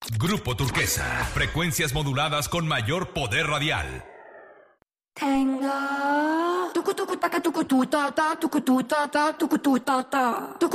Grupo Turquesa, frecuencias moduladas con mayor poder radial. Tengo tucu tucu taca tucu tu ta ta tucu tu ta ta tucu tu ta ta tucu